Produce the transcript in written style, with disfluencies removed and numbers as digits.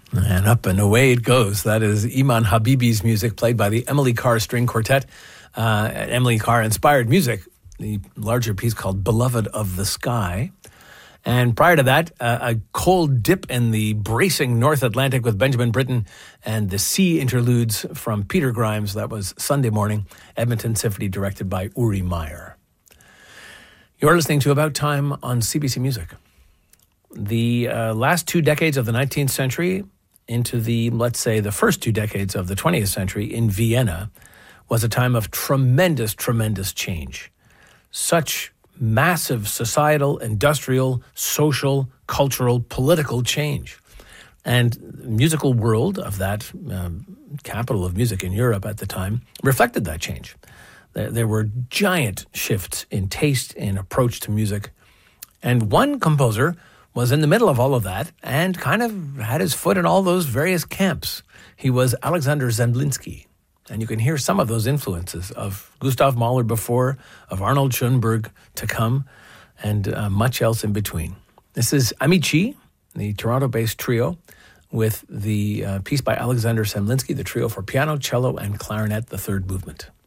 And up and away it goes. That is Iman Habibi's music, played by the Emily Carr String Quartet. Emily Carr inspired music, the larger piece called Beloved of the Sky. And prior to that, a cold dip in the bracing North Atlantic with Benjamin Britten and the sea interludes from Peter Grimes. That was Sunday Morning, Edmonton Symphony, directed by Uri Meyer. You're listening to About Time on CBC Music. The last 2 decades of the 19th century into the, let's say, the first 2 decades of the 20th century in Vienna was a time of tremendous, tremendous change. Such massive societal, industrial, social, cultural, political change. And the musical world of that capital of music in Europe at the time reflected that change. There were giant shifts in taste, in approach to music. And one composer was in the middle of all of that and kind of had his foot in all those various camps. He was Alexander Zemlinsky. And you can hear some of those influences of Gustav Mahler before, of Arnold Schoenberg to come, and much else in between. This is Amici, the Toronto-based trio, with the piece by Alexander Zemlinsky, the trio for piano, cello, and clarinet, the third movement.